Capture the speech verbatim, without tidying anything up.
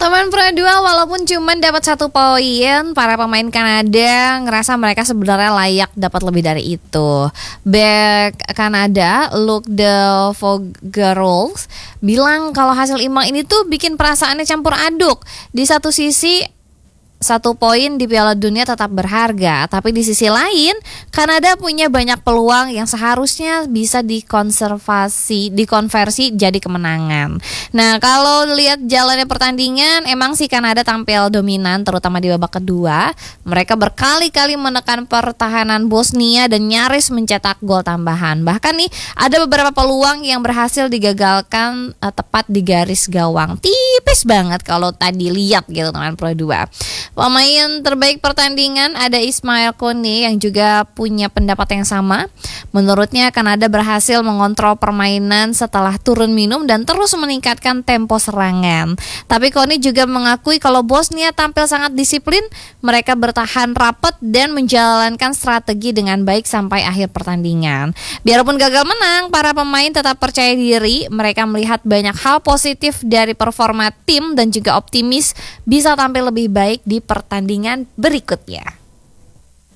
Teman Pro dua walaupun cuma dapat satu poin, para pemain Kanada ngerasa mereka sebenarnya layak dapat lebih dari itu. Back Kanada, Luc de Fougerolles bilang kalau hasil imbang ini tuh bikin perasaannya campur aduk. Di satu sisi satu poin di Piala Dunia tetap berharga, tapi di sisi lain Kanada punya banyak peluang yang seharusnya bisa dikonservasi, dikonversi jadi kemenangan. Nah, kalau lihat jalannya pertandingan, emang sih Kanada tampil dominan terutama di babak kedua. Mereka berkali-kali menekan pertahanan Bosnia dan nyaris mencetak gol tambahan. Bahkan nih ada beberapa peluang yang berhasil digagalkan uh, tepat di garis gawang. Tipis banget kalau tadi lihat gitu teman Pro dua. Pemain terbaik pertandingan ada Ismail Kone yang juga punya pendapat yang sama. Menurutnya Kanada berhasil mengontrol permainan setelah turun minum dan terus meningkatkan tempo serangan. Tapi Kone juga mengakui kalau Bosnia tampil sangat disiplin, mereka bertahan rapat dan menjalankan strategi dengan baik sampai akhir pertandingan. Biarpun gagal menang, para pemain tetap percaya diri. Mereka melihat banyak hal positif dari performa tim dan juga optimis bisa tampil lebih baik di pertandingan berikutnya.